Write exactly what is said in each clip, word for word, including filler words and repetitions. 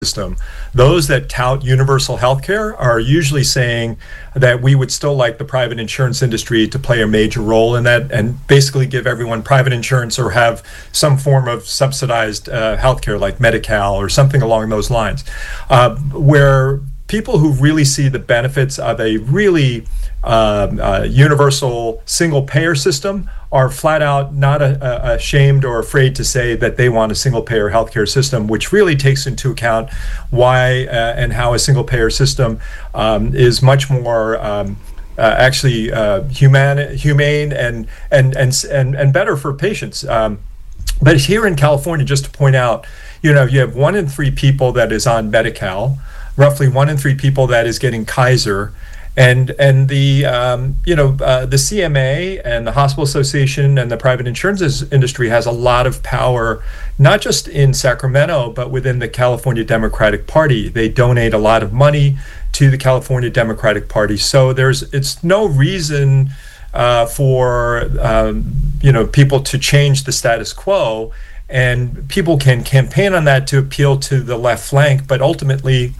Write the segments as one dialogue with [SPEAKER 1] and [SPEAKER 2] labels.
[SPEAKER 1] system. Those that tout universal health care are usually saying that we would still like the private insurance industry to play a major role in that and basically give everyone private insurance or have some form of subsidized uh, health care like Medi-Cal or something along those lines, uh, where people who really see the benefits of a really uh, uh, universal single payer system are flat out not a, a, ashamed or afraid to say that they want a single payer healthcare system, which really takes into account why uh, and how a single payer system um, is much more um, uh, actually uh, human, humane and and and and and better for patients. Um, but here in California, just to point out, you know, you have one in three people that is on Medi-Cal, roughly one in three people that is getting Kaiser. And and the um, you know uh, the C M A and the Hospital Association and the private insurance industry has a lot of power, not just in Sacramento, but within the California Democratic Party. They donate a lot of money to the California Democratic Party. So there's it's no reason uh, for um, you know people to change the status quo, and people can campaign on that to appeal to the left flank, but ultimately.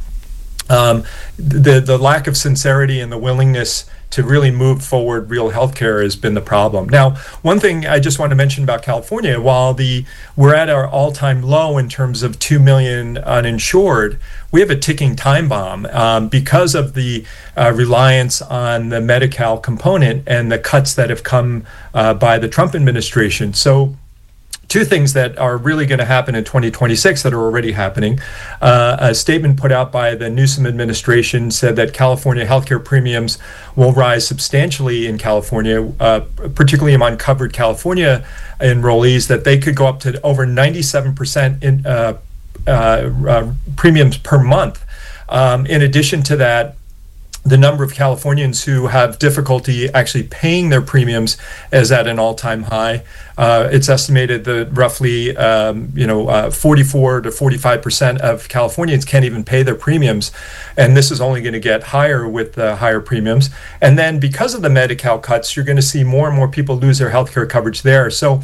[SPEAKER 1] Um, the the lack of sincerity and the willingness to really move forward real healthcare has been the problem. Now, one thing I just want to mention about California, while the we're at our all-time low in terms of two million uninsured, we have a ticking time bomb um, because of the uh, reliance on the Medi-Cal component and the cuts that have come uh, by the Trump administration. So. Two things that are really going to happen in twenty twenty-six that are already happening. Uh, a statement put out by the Newsom administration said that California healthcare premiums will rise substantially in California, uh, particularly among covered California enrollees, that they could go up to over ninety-seven percent in uh, uh, uh, premiums per month. Um, in addition to that, the number of Californians who have difficulty actually paying their premiums is at an all-time high. Uh, it's estimated that roughly, um, you know, uh, forty-four to forty-five percent of Californians can't even pay their premiums, and this is only going to get higher with uh, higher premiums. And then because of the Medi-Cal cuts, you're going to see more and more people lose their healthcare coverage there. So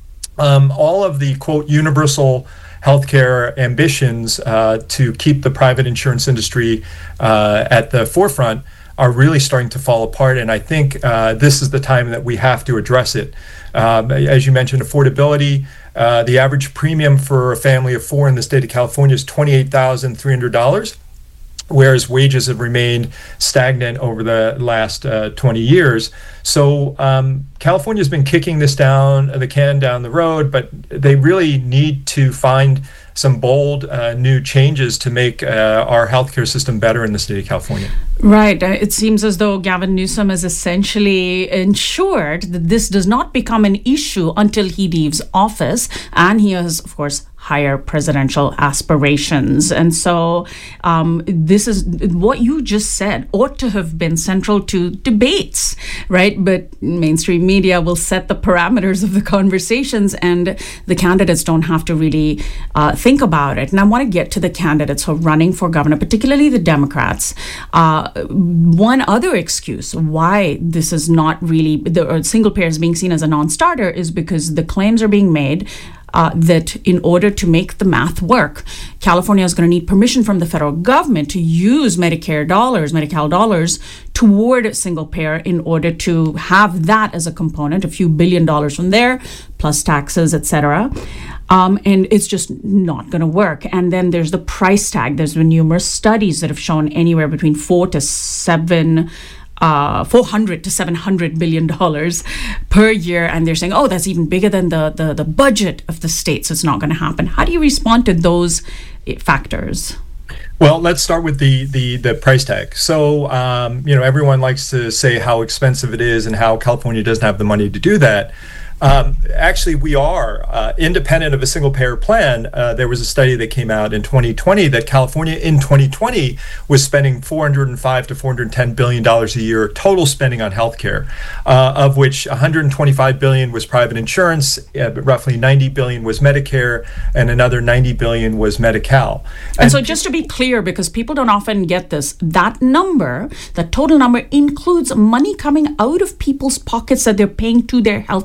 [SPEAKER 1] um, all of the, quote, universal healthcare ambitions uh, to keep the private insurance industry uh, at the forefront are really starting to fall apart. And I think uh, this is the time that we have to address it. Um, as you mentioned, affordability, uh, the average premium for a family of four in the state of California is twenty-eight thousand three hundred dollars. Whereas wages have remained stagnant over the last uh, twenty years. So um, California's been kicking this down, the can down the road, but they really need to find some bold uh, new changes to make uh, our healthcare system better in the state of California.
[SPEAKER 2] Right. Uh, it seems as though Gavin Newsom has essentially ensured that this does not become an issue until he leaves office. And he has, of course, higher presidential aspirations. And so um, this is what you just said ought to have been central to debates, right? But mainstream media will set the parameters of the conversations and the candidates don't have to really uh, think about it. And I want to get to the candidates who are running for governor, particularly the Democrats. Uh, one other excuse why this is not really, the single payer is being seen as a non-starter is because the claims are being made Uh, that in order to make the math work, California is going to need permission from the federal government to use Medicare dollars, Medi-Cal dollars, toward single payer in order to have that as a component, a few billion dollars from there, plus taxes, et cetera. Um, and it's just not going to work. And then there's the price tag. There's been numerous studies that have shown anywhere between four to seven Uh, four hundred to seven hundred billion dollars per year, and they're saying, oh, that's even bigger than the, the, the budget of the state, so it's not going to happen. How do you respond to those factors?
[SPEAKER 1] Well, let's start with the the, the price tag. So, um, you know, everyone likes to say how expensive it is and how California doesn't have the money to do that. Um, actually, we are uh, independent of a single payer plan. Uh, there was a study that came out in twenty twenty that California in twenty twenty was spending four hundred five to four hundred ten billion dollars a year total spending on healthcare, uh, of which one hundred twenty-five billion was private insurance, uh, roughly ninety billion was Medicare, and another ninety billion was Medi-Cal.
[SPEAKER 2] And, and so, just to be clear, because people don't often get this, that number, the total number, includes money coming out of people's pockets that they're paying to their health insurance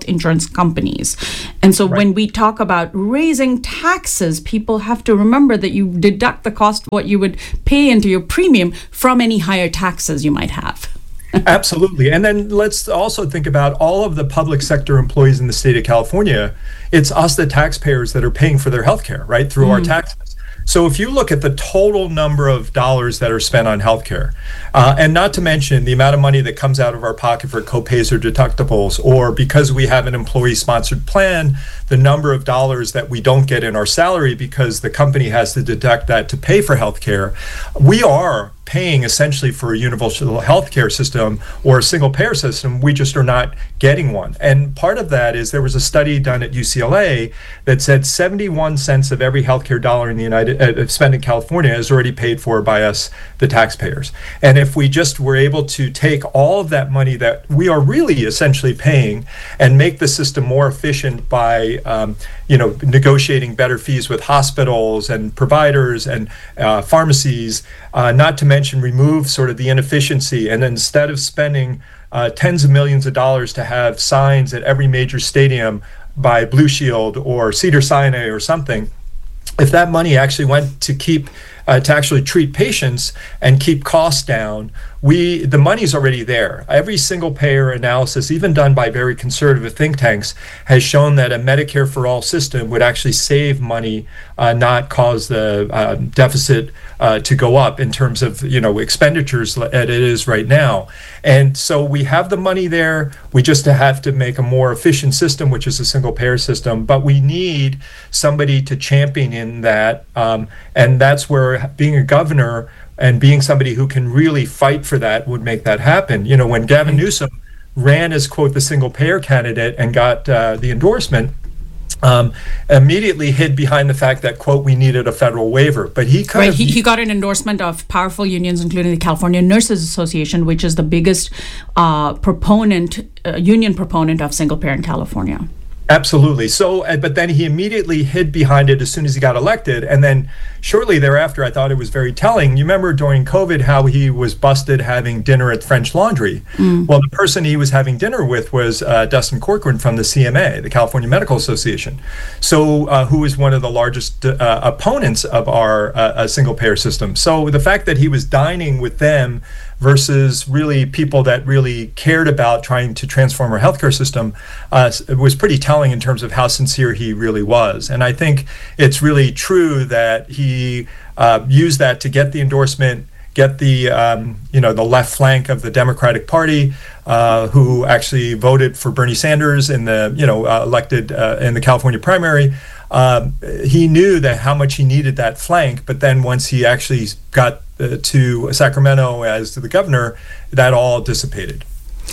[SPEAKER 2] companies. And so
[SPEAKER 1] Right.
[SPEAKER 2] when we talk about raising taxes, people have to remember that you deduct the cost, what you would pay into your premium from any higher taxes you might have.
[SPEAKER 1] Absolutely. And then let's also think about all of the public sector employees in the state of California. It's us, the taxpayers, that are paying for their health care, right, through mm. our taxes. So if you look at the total number of dollars that are spent on healthcare, uh, and not to mention the amount of money that comes out of our pocket for copays or deductibles, or because we have an employee-sponsored plan, the number of dollars that we don't get in our salary because the company has to deduct that to pay for healthcare, we are paying essentially for a universal healthcare system or a single payer system. We just are not getting one. And part of that is there was a study done at U C L A that said seventy-one cents of every healthcare dollar in the United uh, spent in California is already paid for by us, the taxpayers. And if we just were able to take all of that money that we are really essentially paying and make the system more efficient by um, you know, negotiating better fees with hospitals and providers and uh, pharmacies, uh, not to mention remove sort of the inefficiency. And instead of spending uh, tens of millions of dollars to have signs at every major stadium by Blue Shield or Cedars-Sinai or something, if that money actually went to keep uh, to actually treat patients and keep costs down, we the money's already there. Every single payer analysis, even done by very conservative think tanks, has shown that a Medicare for all system would actually save money, uh, not cause the uh, deficit uh, to go up in terms of you know expenditures as it is right now. And so we have the money there. We just have to make a more efficient system, which is a single payer system. But we need somebody to champion in that, um, and that's where being a governor and being somebody who can really fight for that would make that happen. You know, when Gavin Newsom ran as, quote, the single payer candidate and got uh, the endorsement, um, immediately hid behind the fact that, quote, we needed a federal waiver. But he kind
[SPEAKER 2] right,
[SPEAKER 1] of...
[SPEAKER 2] He, he got an endorsement of powerful unions, including the California Nurses Association, which is the biggest uh, proponent, uh, union proponent of single payer in California.
[SPEAKER 1] Absolutely. So, uh, but then he immediately hid behind it as soon as he got elected. And then shortly thereafter, I thought it was very telling. You remember during COVID how he was busted having dinner at French Laundry. Mm. Well, the person he was having dinner with was uh, Dustin Corcoran from the C M A, the California Medical Association, so uh, who is one of the largest uh, opponents of our uh, single payer system. So the fact that he was dining with them versus really people that really cared about trying to transform our healthcare system uh, was pretty telling in terms of how sincere he really was. And I think it's really true that he uh, used that to get the endorsement, get the um, you know the left flank of the Democratic Party, uh, who actually voted for Bernie Sanders in the you know uh, elected uh, in the California primary. Um, he knew that how much he needed that flank, but then once he actually got uh, to Sacramento as the governor, that all dissipated.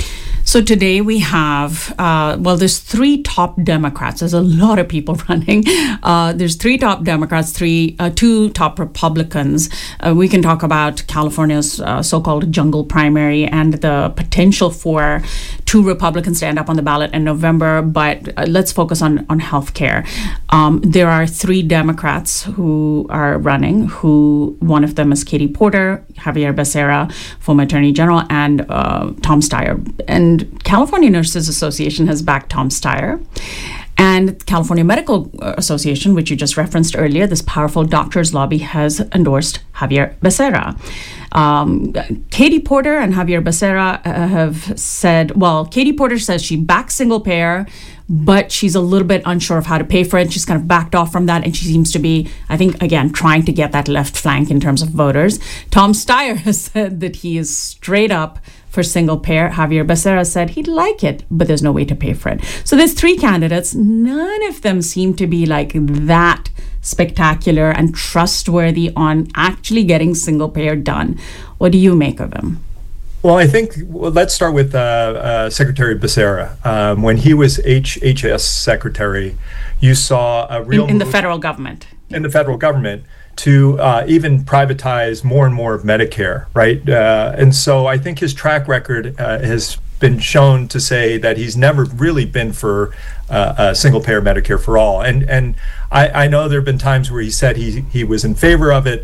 [SPEAKER 2] So today we have, uh, well, there's three top Democrats. There's a lot of people running. Uh, there's three top Democrats, three, uh, two top Republicans. Uh, we can talk about California's uh, so-called jungle primary and the potential for two Republicans to end up on the ballot in November. But uh, let's focus on, on healthcare. Um, there are three Democrats who are running, who one of them is Katie Porter, Javier Becerra, former Attorney General, and uh, Tom Steyer. And California Nurses Association has backed Tom Steyer. And California Medical Association, which you just referenced earlier, this powerful doctors lobby, has endorsed Javier Becerra. Um, Katie Porter and Javier Becerra uh, have said, well, Katie Porter says she backs single payer, but she's a little bit unsure of how to pay for it. She's kind of backed off from that, and she seems to be, I think, again, trying to get that left flank in terms of voters. Tom Steyer has said that he is straight up for single payer. Javier Becerra said he'd like it, but there's no way to pay for it. So there's three candidates. None of them seem to be like that spectacular and trustworthy on actually getting single payer done. What do you make of them?
[SPEAKER 1] Well, I think well, let's start with uh, uh, Secretary Becerra. Um, when he was H H S Secretary, you saw a real
[SPEAKER 2] in, in the federal government.
[SPEAKER 1] In the federal government. to uh, even privatize more and more of Medicare, right? Uh, and so I think his track record uh, has been shown to say that he's never really been for uh, a single-payer Medicare for all. And and I, I know there have been times where he said he he was in favor of it,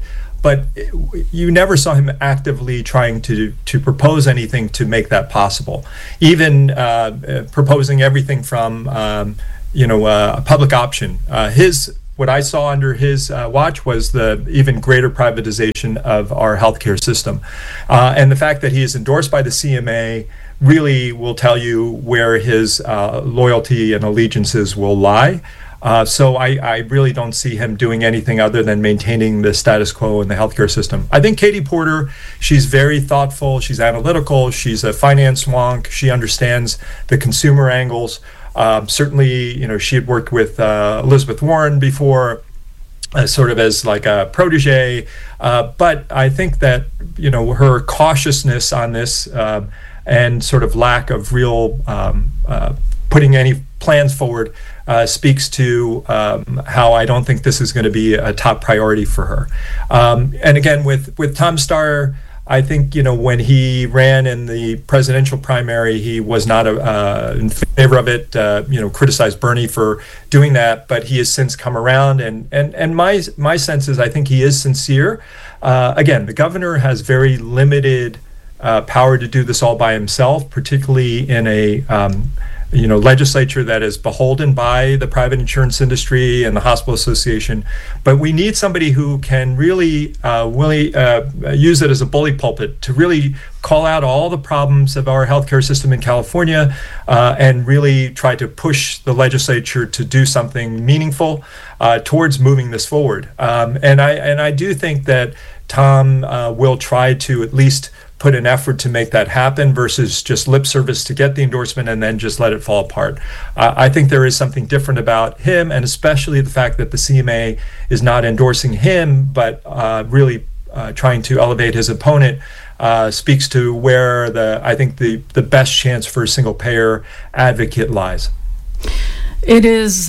[SPEAKER 1] but you never saw him actively trying to to propose anything to make that possible. Even uh, proposing everything from um, you know uh, a public option. Uh, his what I saw under his uh, watch was the even greater privatization of our healthcare system, uh, and the fact that he is endorsed by the C M A really will tell you where his uh, loyalty and allegiances will lie. Uh, so I, I really don't see him doing anything other than maintaining the status quo in the healthcare system. I think Katie Porter, she's very thoughtful, she's analytical, she's a finance wonk, she understands the consumer angles. Um, certainly, you know, she had worked with uh, Elizabeth Warren before, uh, sort of as like a protege. Uh, but I think that, you know, her cautiousness on this uh, and sort of lack of real um, uh, putting any plans forward uh, speaks to um, how I don't think this is going to be a top priority for her. Um, and again, with, with Tom Steyer, I think, you know, when he ran in the presidential primary, he was not a, uh, in favor of it, uh, you know, criticized Bernie for doing that, but he has since come around. And, and, and my, my sense is I think he is sincere. Uh, again, the governor has very limited uh, power to do this all by himself, particularly in a um, you know, legislature that is beholden by the private insurance industry and the hospital association. But we need somebody who can really, uh, really uh, use it as a bully pulpit to really call out all the problems of our healthcare system in California uh, and really try to push the legislature to do something meaningful uh, towards moving this forward. Um, and I and I do think that Tom uh, will try to at least put an effort to make that happen versus just lip service to get the endorsement and then just let it fall apart. Uh, I think there is something different about him, and especially the fact that the C M A is not endorsing him, but uh, really uh, trying to elevate his opponent uh, speaks to where the I think the, the best chance for a single payer advocate lies.
[SPEAKER 2] It is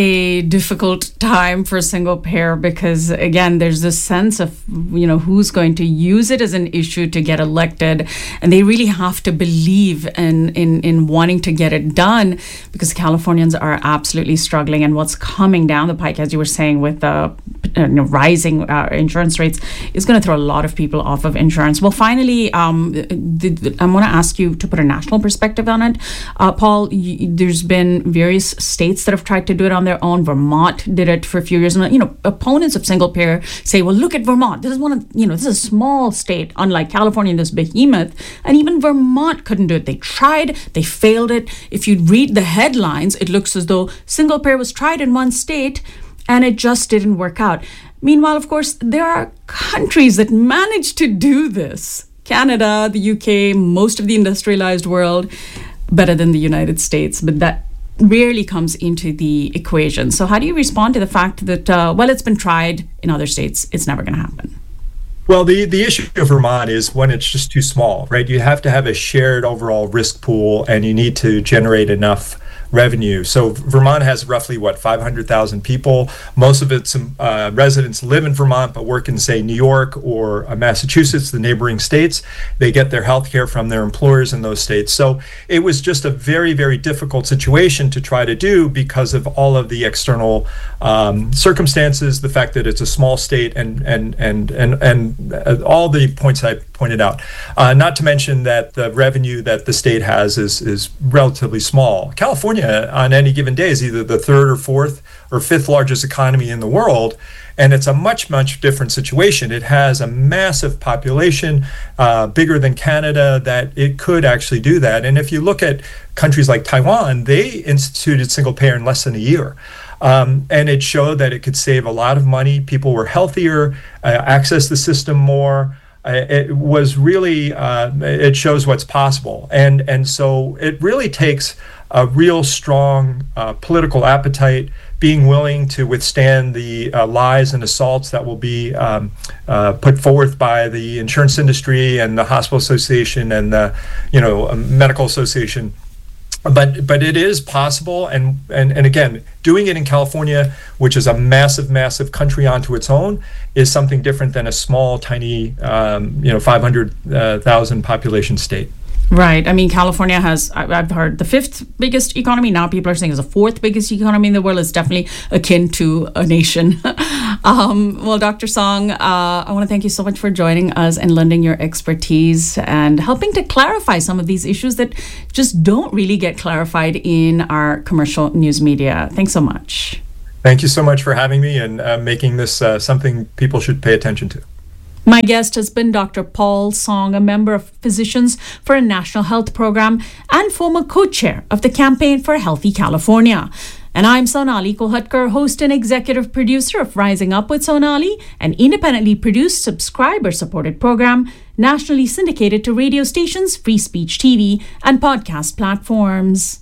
[SPEAKER 2] a difficult time for single payer because, again, there's this sense of, you know, who's going to use it as an issue to get elected. And they really have to believe in, in, in wanting to get it done because Californians are absolutely struggling. And what's coming down the pike, as you were saying, with the you know, rising uh, insurance rates is going to throw a lot of people off of insurance. Well, finally, um, the, the, I want to ask you to put a national perspective on it. Uh, Paul, y- there's been various states States that have tried to do it on their own. Vermont did it for a few years. And, you know, opponents of single payer say, well, look at Vermont. This is one of, you know, this is a small state, unlike California, this behemoth. And even Vermont couldn't do it. They tried, they failed it. If you read the headlines, it looks as though single payer was tried in one state and it just didn't work out. Meanwhile, of course, there are countries that managed to do this. Canada, the U K, most of the industrialized world, better than the United States. But that rarely comes into the equation. So how do you respond to the fact that, uh, well, it's been tried in other states, it's never going to happen?
[SPEAKER 1] Well, the, the issue of Vermont is when it's just too small, right? You have to have a shared overall risk pool and you need to generate enough revenue. So Vermont has roughly, what, five hundred thousand people. Most of its uh, residents live in Vermont, but work in, say, New York or uh, Massachusetts, the neighboring states. They get their health care from their employers in those states. So it was just a very, very difficult situation to try to do because of all of the external um, circumstances, the fact that it's a small state, and and and and, and uh, all the points I pointed out. Uh, not to mention that the revenue that the state has is is relatively small. California on any given day is either the third or fourth or fifth largest economy in the world, and it's a much, much different situation. It has a massive population, uh, bigger than Canada, that it could actually do that. And if you look at countries like Taiwan, they instituted single payer in less than a year. Um, and it showed that it could save a lot of money. People were healthier, uh, access the system more. Uh, it was really, uh, it shows what's possible. And, and so it really takes a real strong uh, political appetite, being willing to withstand the uh, lies and assaults that will be um, uh, put forth by the insurance industry and the hospital association and the, you know, medical association. But but it is possible, and, and, and again, doing it in California, which is a massive, massive country onto its own, is something different than a small, tiny, um, you know, five hundred thousand population state.
[SPEAKER 2] Right. I mean, California has, I've heard, the fifth biggest economy. Now people are saying it's the fourth biggest economy in the world. It's definitely akin to a nation. Um, well, Doctor Song, uh, I want to thank you so much for joining us and lending your expertise and helping to clarify some of these issues that just don't really get clarified in our commercial news media. Thanks so much.
[SPEAKER 1] Thank you so much for having me and uh, making this uh, something people should pay attention to.
[SPEAKER 2] My guest has been Doctor Paul Song, a member of Physicians for a National Health Program and former co-chair of the Campaign for a Healthy California. And I'm Sonali Kolhatkar, host and executive producer of Rising Up with Sonali, an independently produced, subscriber-supported program nationally syndicated to radio stations, free speech T V, and podcast platforms.